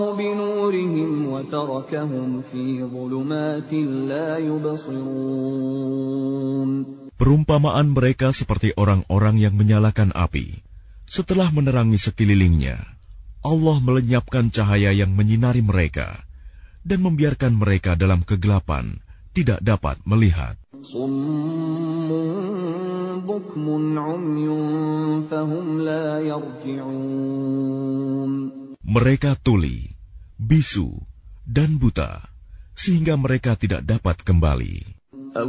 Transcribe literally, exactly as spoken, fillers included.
بنورهم وتركهم في ظلمات لا يبصرون. Perumpamaan mereka seperti orang-orang yang menyalakan api. Setelah menerangi sekelilingnya, Allah melenyapkan cahaya yang menyinari mereka dan membiarkan mereka dalam kegelapan, tidak dapat melihat. صم بكم عمي فهم لا يرجعون. Mereka tuli, bisu, dan buta, sehingga mereka tidak dapat kembali.